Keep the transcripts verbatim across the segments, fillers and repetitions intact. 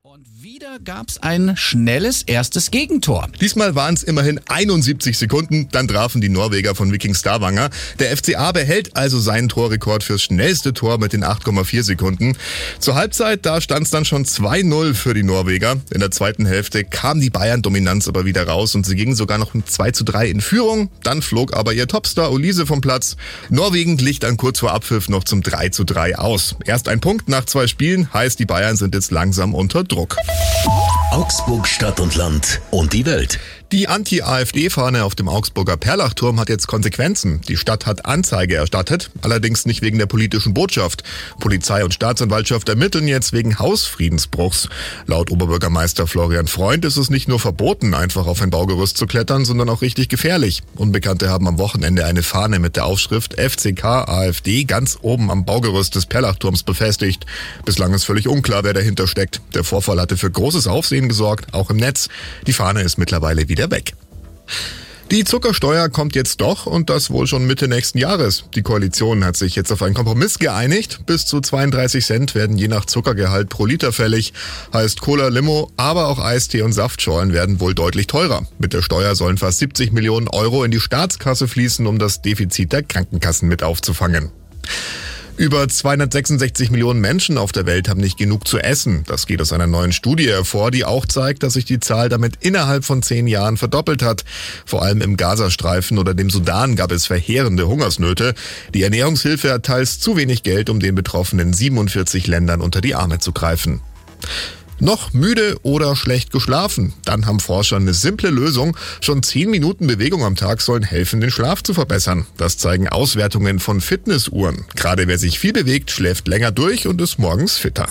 Und wieder gab's ein schnelles erstes Gegentor. Diesmal waren es immerhin einundsiebzig Sekunden, dann trafen die Norweger von Viking Stavanger. Der F C A behält also seinen Torrekord fürs schnellste Tor mit den acht Komma vier Sekunden. Zur Halbzeit, da stand es dann schon zwei null für die Norweger. In der zweiten Hälfte kam die Bayern-Dominanz aber wieder raus und sie gingen sogar noch mit zwei zu drei in Führung. Dann flog aber ihr Topstar Olise vom Platz. Norwegen glich dann kurz vor Abpfiff noch zum drei zu drei aus. Erst ein Punkt nach zwei Spielen, heißt die Bayern sind jetzt langsam unter Druck. Augsburg, Stadt und Land und die Welt. Die Anti-AfD-Fahne auf dem Augsburger Perlachturm hat jetzt Konsequenzen. Die Stadt hat Anzeige erstattet, allerdings nicht wegen der politischen Botschaft. Polizei und Staatsanwaltschaft ermitteln jetzt wegen Hausfriedensbruchs. Laut Oberbürgermeister Florian Freund ist es nicht nur verboten, einfach auf ein Baugerüst zu klettern, sondern auch richtig gefährlich. Unbekannte haben am Wochenende eine Fahne mit der Aufschrift F C K AfD ganz oben am Baugerüst des Perlachturms befestigt. Bislang ist völlig unklar, wer dahinter steckt. Der Vorfall hatte für großes Aufsehen gesorgt, auch im Netz. Die Fahne ist mittlerweile wieder weg. Die Zuckersteuer kommt jetzt doch und das wohl schon Mitte nächsten Jahres. Die Koalition hat sich jetzt auf einen Kompromiss geeinigt. Bis zu zweiunddreißig Cent werden je nach Zuckergehalt pro Liter fällig. Heißt Cola, Limo, aber auch Eistee und Saftschorlen werden wohl deutlich teurer. Mit der Steuer sollen fast siebzig Millionen Euro in die Staatskasse fließen, um das Defizit der Krankenkassen mit aufzufangen. Über zweihundertsechsundsechzig Millionen Menschen auf der Welt haben nicht genug zu essen. Das geht aus einer neuen Studie hervor, die auch zeigt, dass sich die Zahl damit innerhalb von zehn Jahren verdoppelt hat. Vor allem im Gazastreifen oder dem Sudan gab es verheerende Hungersnöte. Die Ernährungshilfe hat teils zu wenig Geld, um den betroffenen siebenundvierzig Ländern unter die Arme zu greifen. Noch müde oder schlecht geschlafen? Dann haben Forscher eine simple Lösung. Schon zehn Minuten Bewegung am Tag sollen helfen, den Schlaf zu verbessern. Das zeigen Auswertungen von Fitnessuhren. Gerade wer sich viel bewegt, schläft länger durch und ist morgens fitter.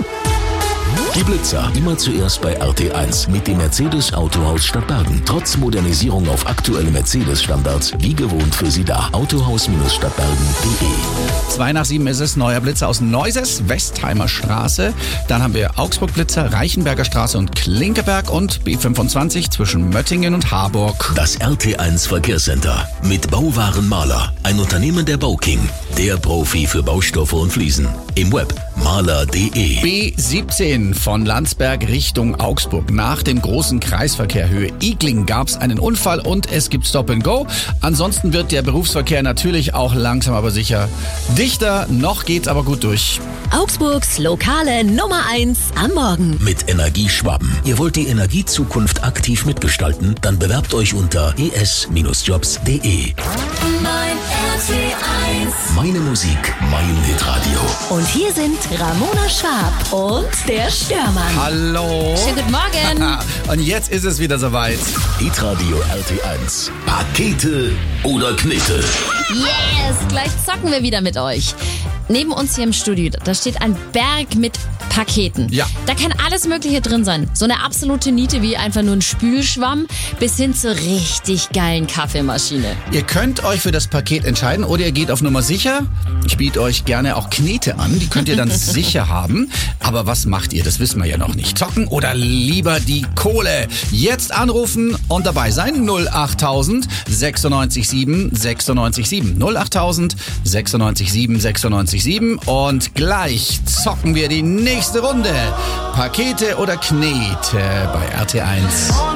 Die Blitzer, immer zuerst bei R T eins mit dem Mercedes Autohaus Stadtbergen. Trotz Modernisierung auf aktuelle Mercedes-Standards, wie gewohnt für Sie da. Autohaus Stadtbergen punkt de. Zwei nach sieben ist es, neuer Blitzer aus Neuses, Westheimer Straße. Dann haben wir Augsburg-Blitzer, Reichenberger Straße und Klinkeberg und B fünfundzwanzig zwischen Möttingen und Harburg. Das R T eins Verkehrscenter mit Bauwaren Maler, ein Unternehmen der Bauking, der Profi für Baustoffe und Fliesen. Im Web maler punkt de. B siebzehn von Landsberg Richtung Augsburg. Nach dem großen Kreisverkehr Höhe Igling gab es einen Unfall und es gibt Stop and Go. Ansonsten wird der Berufsverkehr natürlich auch langsam aber sicher dichter. Noch geht's aber gut durch. Augsburgs lokale Nummer eins am Morgen. Mit Energieschwaben. Ihr wollt die Energiezukunft aktiv mitgestalten? Dann bewerbt euch unter e s Jobs punkt de. Mein R T eins. Meine Musik, mein Hitradio. Und hier sind Ramona Schwab und der Störmann. Hallo. Schönen guten Morgen. Und jetzt ist es wieder soweit. Hitradio R T eins. Pakete oder Knete? Yes, gleich zocken wir wieder mit euch. Neben uns hier im Studio, da steht ein Berg mit Paketen. Ja. Da kann alles Mögliche drin sein. So eine absolute Niete wie einfach nur ein Spülschwamm bis hin zur richtig geilen Kaffeemaschine. Ihr könnt euch für das Paket entscheiden oder ihr geht auf Nummer sicher. Ich biete euch gerne auch Knete an, die könnt ihr dann sicher haben. Aber was macht ihr? Das wissen wir ja noch nicht. Zocken oder lieber die Kohle? Jetzt anrufen und dabei sein. null achttausend sechsundneunzig sieben sechsundneunzig sieben. null achttausend sechsundneunzig sieben sechsundneunzig sieben. Und gleich zocken wir die nächste Runde. Pakete oder Knete bei R T eins.